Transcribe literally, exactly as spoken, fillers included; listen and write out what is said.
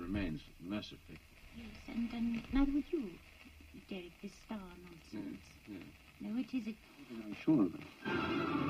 remains, mercifully. Yes, and, and neither would you, Derek, this star nonsense. Yes, yes. No, it is a... I'm sure of it.